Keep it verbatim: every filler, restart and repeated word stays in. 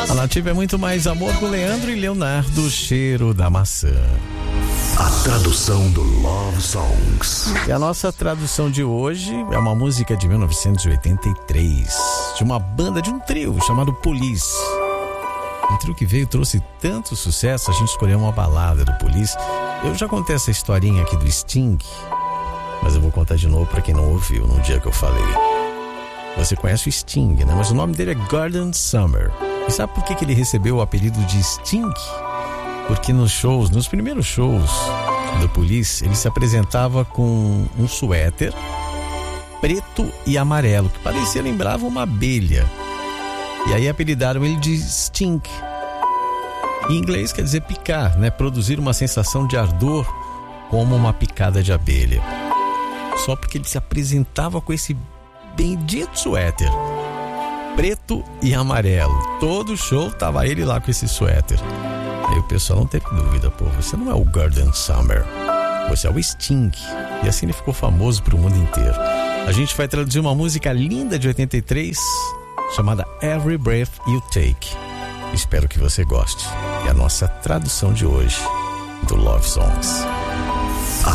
A Nativa é muito mais amor com Leandro e Leonardo, Cheiro da Maçã. A tradução do Love Songs. E a nossa tradução de hoje é uma música de mil novecentos e oitenta e três, de uma banda, de um trio chamado Police. Um trio que veio e trouxe tanto sucesso, a gente escolheu uma balada do Police. Eu já contei essa historinha aqui do Sting, mas eu vou contar de novo para quem não ouviu no dia que eu falei. Você conhece o Sting, né? Mas o nome dele é Gordon Summer. E sabe por que que ele recebeu o apelido de Sting? Porque nos shows, nos primeiros shows do Police, ele se apresentava com um suéter preto e amarelo, que parecia, lembrava uma abelha. E aí apelidaram ele de Sting. Em inglês quer dizer picar, né? Produzir uma sensação de ardor como uma picada de abelha. Só porque ele se apresentava com esse bendito suéter preto e amarelo. Todo show tava ele lá com esse suéter. Aí o pessoal não teve dúvida, pô, você não é o Gordon Summer, você é o Sting. E assim ele ficou famoso pro mundo inteiro. A gente vai traduzir uma música linda de oitenta e três, chamada Every Breath You Take. Espero que você goste. É a nossa tradução de hoje do Love Songs.